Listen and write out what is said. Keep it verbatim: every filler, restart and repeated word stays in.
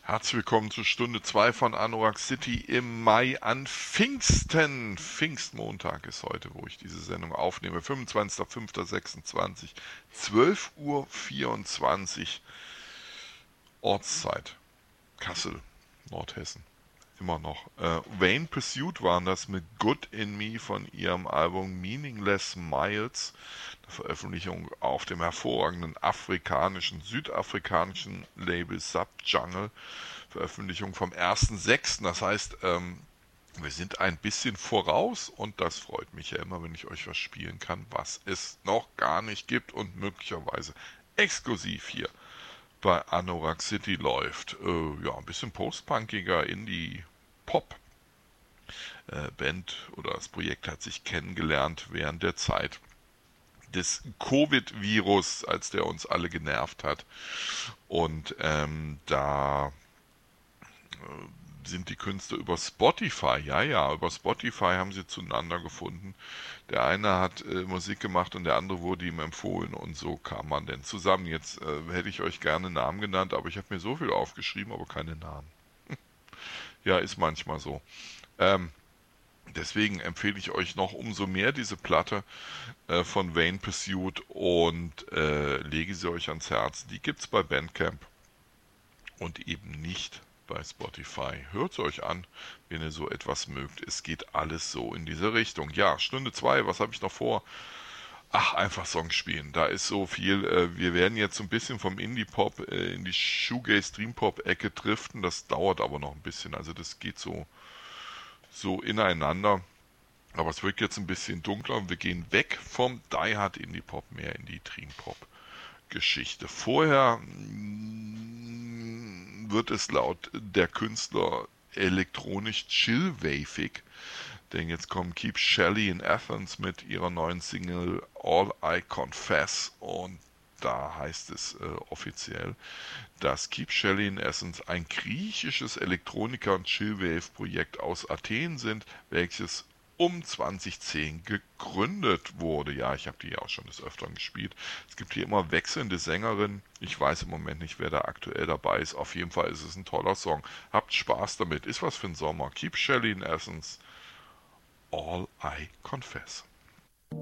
Herzlich willkommen zur Stunde zwei von Anorak City im Mai an Pfingsten. Pfingstmontag ist heute, wo ich diese Sendung aufnehme. fünfundzwanzigster fünfter sechsundzwanzig, zwölf Uhr vierundzwanzig Ortszeit. Kassel, Nordhessen. Immer noch. Äh, Vain Pursuit waren das mit Good in Me von ihrem Album Meaningless Miles. Eine Veröffentlichung auf dem hervorragenden afrikanischen, südafrikanischen Label Subjungle. Veröffentlichung vom ersten sechsten Das heißt, ähm, wir sind ein bisschen voraus und das freut mich ja immer, wenn ich euch was spielen kann, was es noch gar nicht gibt und möglicherweise exklusiv hier bei Anorak City läuft. Äh, ja, ein bisschen postpunkiger Indie-Pop. Äh, Band oder das Projekt hat sich kennengelernt während der Zeit des Covid-Virus, als der uns alle genervt hat. Und ähm, da sind die Künstler über Spotify, ja, ja, über Spotify haben sie zueinander gefunden. Der eine hat äh, Musik gemacht und der andere wurde ihm empfohlen und so kam man denn zusammen. Jetzt äh, hätte ich euch gerne Namen genannt, aber ich habe mir so viel aufgeschrieben, aber keine Namen. Ja, ist manchmal so. Ähm, deswegen empfehle ich euch noch umso mehr diese Platte äh, von Vain Pursuit und äh, lege sie euch ans Herz. Die gibt's bei Bandcamp und eben nicht bei Spotify. Hört es euch an, wenn ihr so etwas mögt. Es geht alles so in diese Richtung. Ja, Stunde zwei, was habe ich noch vor? Ach, einfach Songs spielen. Da ist so viel. Äh, wir werden jetzt so ein bisschen vom Indie-Pop äh, in die Shoegaze-Dream-Pop-Ecke driften. Das dauert aber noch ein bisschen. Also das geht so, so ineinander. Aber es wird jetzt ein bisschen dunkler. Wir gehen weg vom Die Hard Indie-Pop mehr in die Dream-Pop-Geschichte. Vorher wird es laut der Künstler elektronisch chillwavig, denn jetzt kommen Keep Shelley in Athens mit ihrer neuen Single All I Confess und da heißt es äh, offiziell, dass Keep Shelley in Athens ein griechisches Elektroniker- und Chillwave-Projekt aus Athen sind, welches um zwanzig zehn gegründet wurde. Ja, ich habe die ja auch schon des Öfteren gespielt. Es gibt hier immer wechselnde Sängerinnen. Ich weiß im Moment nicht, wer da aktuell dabei ist. Auf jeden Fall ist es ein toller Song. Habt Spaß damit. Ist was für ein Sommer. Keep Shelley in Essence. All I Confess.